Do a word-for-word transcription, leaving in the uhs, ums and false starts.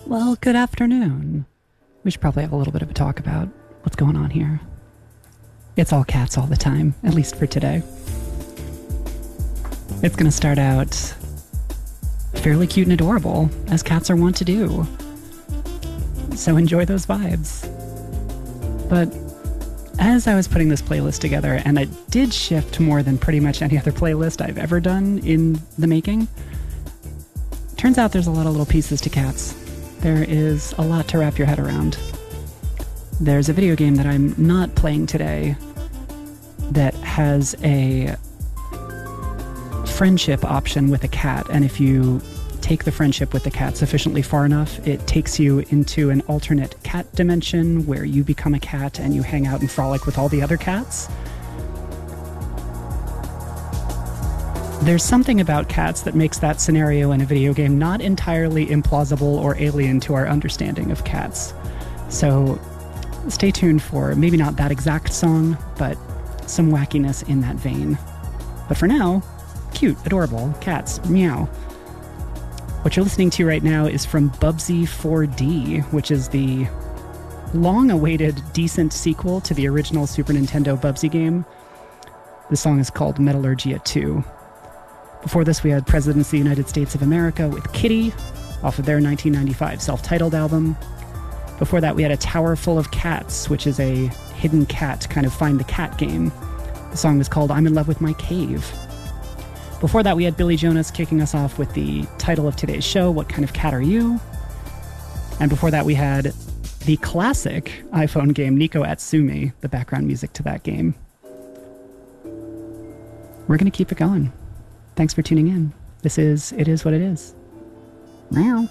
Well, good afternoon. We should probably have a little bit of a talk about what's going on here. It's all cats all the time, at least for today. It's going to start out fairly cute and adorable, as cats are wont to do. So enjoy those vibes. But as I was putting this playlist together, and it did shift more than pretty much any other playlist I've ever done in the making, turns out there's a lot of little pieces to cats. There is a lot to wrap your head around. There's a video game that I'm not playing today that has a friendship option with a cat, and if you take the friendship with the cat sufficiently far enough, it takes you into an alternate cat dimension where you become a cat and you hang out and frolic with all the other cats. There's something about cats that makes that scenario in a video game not entirely implausible or alien to our understanding of cats. So stay tuned for maybe not that exact song, but some wackiness in that vein. But for now, cute, adorable cats, meow. What you're listening to right now is from Bubsy four D, which is the long-awaited decent sequel to the original Super Nintendo Bubsy game. The song is called Metallurgia two. Before this, we had Presidents of the United States of America with Kitty, off of their nineteen ninety-five self-titled album. Before that, we had A Tower Full of Cats, which is a hidden cat kind of find the cat game. The song was called I'm in Love with My Cave. Before that, we had Billy Jonas kicking us off with the title of today's show, What Kind of Cat Are You? And before that, we had the classic iPhone game, Nico Atsumi, the background music to that game. We're going to keep it going. Thanks for tuning in. This is It Is What It Is. Meow.